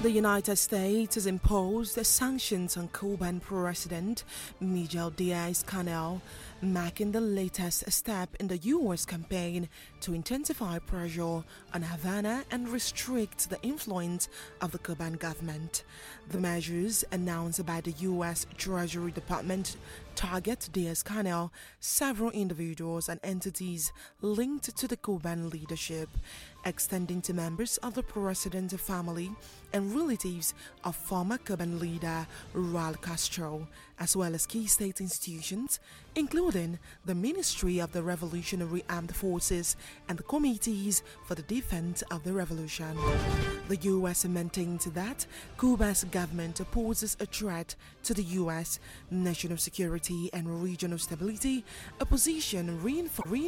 The United States has imposed sanctions on Cuban President Miguel Diaz-Canel, marking the latest step in the U.S. campaign to intensify pressure on Havana and restrict the influence of the Cuban government. The measures announced by the U.S. Treasury Department target Diaz-Canel, several individuals and entities linked to the Cuban leadership, extending to members of the president's family and relatives of former Cuban leader Raul Castro, as well as key state institutions, including the Ministry of the Revolutionary Armed Forces and the Committees for the Defense of the Revolution. The U.S. maintains that Cuba's government poses a threat to the U.S. national security and regional stability, a position reinforced